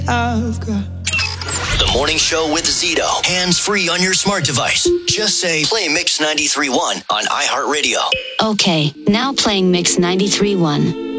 I've got The Morning Show with Zito. Hands-free on your smart device. Just say, play Mix 93.1 on iHeartRadio. Okay, now playing Mix 93.1.